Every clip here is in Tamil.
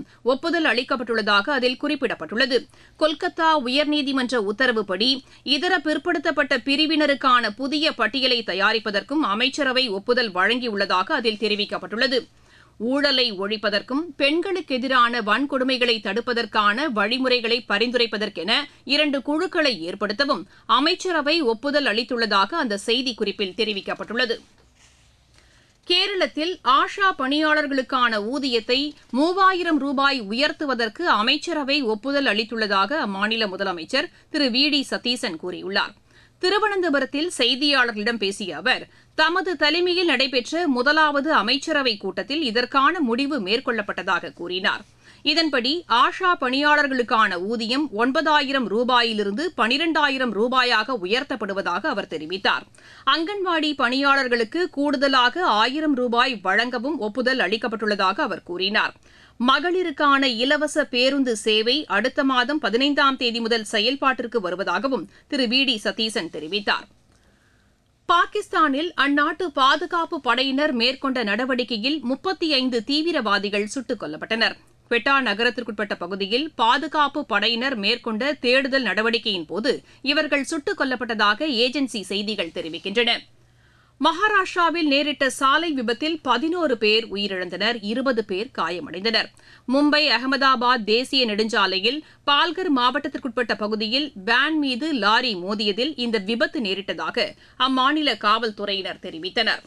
ஒப்புதல் அளிக்கப்பட்டுள்ளதாக அதில் குறிப்பிடப்பட்டுள்ளது. கொல்கத்தா உயர்நீதிமன்ற உத்தரவுப்படி இதர பிற்படுத்தப்பட்ட பிரிவினருக்கான புதிய பட்டியலை தயாரிப்பதற்கும் அமைச்சரவை ஒப்புதல் வழங்கியுள்ளதாக அதில் தெரிவிக்கப்பட்டுள்ளது. ஊழலை ஒழிப்பதற்கும் பெண்களுக்கு எதிரான வன்கொடுமைகளை தடுப்பதற்கான வழிமுறைகளை பரிந்துரைப்பதற்கென 2 குழுக்களை ஏற்படுத்தவும் அமைச்சரவை ஒப்புதல் அளித்துள்ளதாக அந்த செய்திக்குறிப்பில் தெரிவிக்கப்பட்டுள்ளது. கேரளத்தில் ஆஷா பணியாளர்களுக்கான ஊதியத்தை 3000 ரூபாய் உயர்த்துவதற்கு அமைச்சரவை ஒப்புதல் அளித்துள்ளதாக அம்மாநில முதலமைச்சர் திரு வி டி சதீசன் கூறியுள்ளார். திருவனந்தபுரத்தில் செய்தியாளர்களிடம் பேசிய அவர், தமது தலைமையில் நடைபெற்ற முதலாவது அமைச்சரவைக் கூட்டத்தில் இதற்கான முடிவு மேற்கொள்ளப்பட்டதாக கூறினார். இதன்படி ஆஷா பணியாளர்களுக்கான ஊதியம் 9000 ரூபாயிலிருந்து 12000 ரூபாயாக உயர்த்தப்படுவதாக அவர் தெரிவித்தார். அங்கன்வாடி பணியாளர்களுக்கு கூடுதலாக 1000 ரூபாய் வழங்கவும் ஒப்புதல் அளிக்கப்பட்டுள்ளதாக அவர் கூறினார். மகளிருக்கான இலவச பேருந்து சேவை அடுத்த மாதம் 15ஆம் தேதி முதல் செயல்பாட்டிற்கு வருவதாகவும் திரு வி டி சதீசன் தெரிவித்தார். பாகிஸ்தானில் அந்நாட்டு பாதுகாப்பு படையினர் மேற்கொண்ட நடவடிக்கையில் 35 தீவிரவாதிகள் சுட்டுக் கொல்லப்பட்டனர். குவெட்டா நகரத்திற்குட்பட்ட பகுதியில் பாதுகாப்பு படையினர் மேற்கொண்ட தேடுதல் நடவடிக்கையின்போது இவர்கள் சுட்டுக் கொல்லப்பட்டதாக ஏஜென்சி செய்திகள் தெரிவிக்கின்றன. மகாராஷ்டிராவில் நேரிட்ட சாலை விபத்தில் 11 பேர் உயிரிழந்தனர், 20 பேர் காயமடைந்தனர். மும்பை அகமதாபாத் தேசிய நெடுஞ்சாலையில் பால்கர் மாவட்டத்திற்குட்பட்ட பகுதியில் வேன் மீது லாரி மோதியதில் இந்த விபத்து நேரிட்டதாக அம்மாநில காவல்துறையினர் தெரிவித்தனர்.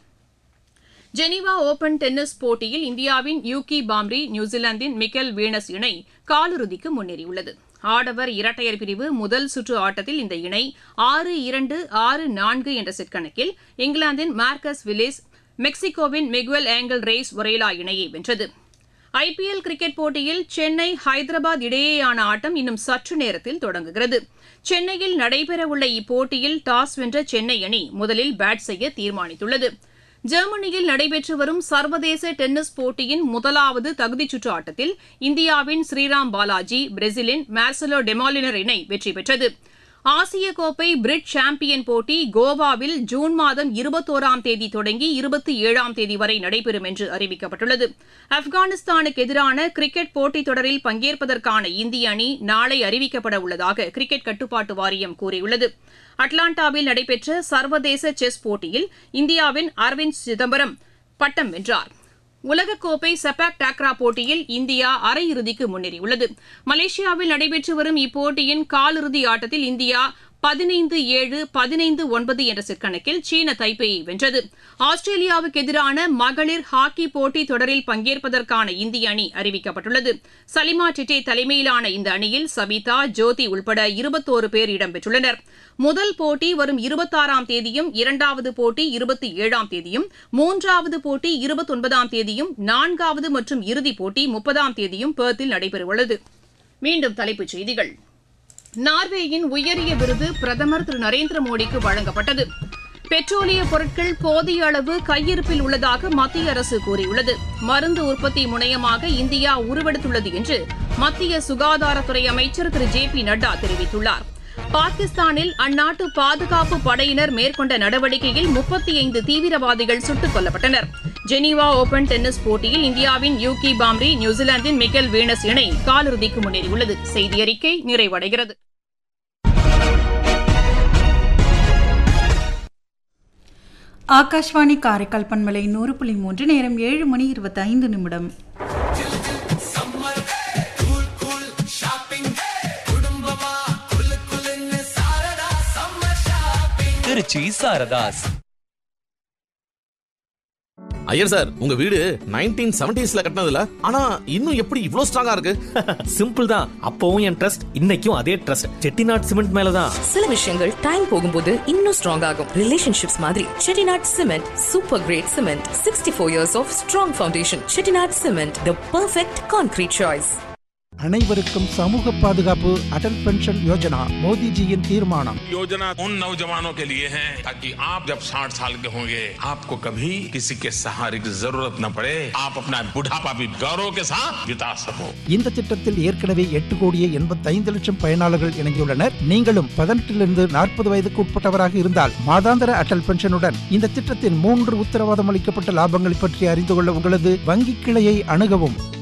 ஜெனீவா ஓபன் டென்னிஸ் போட்டியில் இந்தியாவின் யூகி பாம்ரி, நியூசிலாந்தின் மிக்கேல் வீனஸ் இணை காலிறுதிக்கு முன்னேறியுள்ளது. ஆடவர் இரட்டையர் பிரிவு முதல் சுற்று ஆட்டத்தில் இந்த இணை 6-2, 6-4 என்ற செட் கணக்கில் இங்கிலாந்தின் மார்க்கஸ் வில்லிஸ், மெக்சிகோவின் மிகுவல் ஏங்கல் ரேஸ் ஒரேலா இணையை வென்றது. ஐபிஎல் கிரிக்கெட் போட்டியில் சென்னை, ஹைதராபாத் இடையேயான ஆட்டம் இன்னும் சற்று நேரத்தில் தொடங்குகிறது. சென்னையில் நடைபெறவுள்ள இப்போட்டியில் டாஸ் வென்ற சென்னை அணி முதலில் பேட் செய்ய தீர்மானித்துள்ளது. ஜெர்மனியில் நடைபெற்று வரும் சர்வதேச டென்னிஸ் போட்டியின் முதலாவது தகுதிச்சுற்று ஆட்டத்தில் இந்தியாவின் ஸ்ரீராம் பாலாஜி, பிரேசிலின் மார்செலோ டெமாலினர் இணை வெற்றி பெற்றது. ஆசிய கோப்பை பிரிட்ஜ் சாம்பியன் போட்டி கோவாவில் ஜூன் மாதம் 21ஆம் தேதி தொடங்கி 27ஆம் தேதி வரை நடைபெறும் என்று அறிவிக்கப்பட்டுள்ளது. ஆப்கானிஸ்தானுக்கு எதிரான கிரிக்கெட் போட்டித் தொடரில் பங்கேற்பதற்கான இந்திய அணி நாளை அறிவிக்கப்பட உள்ளதாக கிரிக்கெட் கட்டுப்பாட்டு வாரியம் கூறியுள்ளது. அட்லாண்டாவில் நடைபெற்ற சர்வதேச செஸ் போட்டியில் இந்தியாவின் அரவிந்த் சிதம்பரம் பட்டம் வென்றார். உலகக்கோப்பை செபாக் டாக்ரா போட்டியில் இந்தியா அரையிறுதிக்கு முன்னேறியுள்ளது. மலேசியாவில் நடைபெற்று வரும் இப்போட்டியின் காலிறுதி ஆட்டத்தில் இந்தியா 15-7, 15-9 என்ற செட் கணக்கில் சீன தைப்பேயை வென்றது. ஆஸ்திரேலியாவுக்கு எதிரான மகளிர் ஹாக்கி போட்டி தொடரில் பங்கேற்பதற்கான இந்திய அணி அறிவிக்கப்பட்டுள்ளது. சலிமா டிட்டே தலைமையிலான இந்த அணியில் சபிதா, ஜோதி உள்பட 21 பேர் இடம்பெற்றுள்ளனர். முதல் போட்டி வரும் 26ஆம் தேதியும், 2வது போட்டி 27ஆம் தேதியும், 3வது போட்டி 29ஆம் தேதியும், 4வது மற்றும் இறுதிப் போட்டி 30ஆம் தேதியும் பெர்த்தில் நடைபெறவுள்ளது. மீண்டும் தலைப்புச் செய்திகள். நார்வேயின் உயரிய விருது பிரதமர் திரு நரேந்திர மோடிக்கு வழங்கப்பட்டது. பெட்ரோலிய பொருட்கள் போதிய அளவு கையிருப்பில் உள்ளதாக மத்திய அரசு கூறியுள்ளது. மருந்து உற்பத்தி முனையமாக இந்தியா உருவெடுத்துள்ளது என்று மத்திய சுகாதாரத்துறை அமைச்சர் திரு ஜே.பி. நட்டா தெரிவித்துள்ளார். பாகிஸ்தானில் அந்நாட்டு பாதுகாப்பு படையினர் மேற்கொண்ட நடவடிக்கையில் 35 தீவிரவாதிகள் சுட்டுக் கொல்லப்பட்டனர். ஜெனீவா ஓபன் டென்னிஸ் போட்டியில் இந்தியாவின் யூகி பாம்ரி, நியூசிலாந்தின் மிக்கேல் வீனஸ் இணை காலிறுதிக்கு முன்னேறியுள்ளது. செய்தியறிக்கை நிறைவடைகிறது. ஆகாஷ்வாணி காரைக்கால் பண்பலை 100.3, நேரம் 7:25. திருச்சி சாரதாஸ். ஐயர் சார், உங்க வீடு 1970s கட்டினதுல, ஆனா இன்னும் எப்படி இவ்ளோ ஸ்ட்ராங்கா இருக்கு? சிம்பிள் தான். அப்பவும் என் ட்ரஸ்ட், இன்னைக்கும் அதே ட்ரஸ்ட். செட்டிநாட் சிமெண்ட் மேலதான். சில விஷயங்கள் டைம் போகும்போது இன்னும் ஸ்ட்ராங் ஆகும். ரிலேஷன்ஷிப்ஸ் மாதிரி Chettinad cement super great cement. 64 years of strong foundation. Chettinad cement, the perfect concrete choice. அனைவருக்கும் சமூக பாதுகாப்பு அடல் பென்ஷன் யோஜனா மோடிஜியின் தீர்மானம். योजना उन नौजवानों के लिए है ताकि आप जब 60 साल के होंगे आपको कभी किसी के सहारे की जरूरत न पड़े. आप अपना बुढ़ापा भी गौरव के साथ बिता सको. இந்த திட்டத்தில் ஏற்கனவே 8,85,00,000 பயனாளர்கள் இணைந்துள்ளனர். நீங்களும் 18 40 வயதுக்கு உட்பட்டவராக இருந்தால் மாதாந்திர அடல் பென்ஷனுடன் இந்த திட்டத்தின் 3 உத்தரவாதம் அளிக்கப்பட்ட லாபங்களை பற்றி அறிந்து கொள்ள உங்களது வங்கி கிளையை அணுகவும்.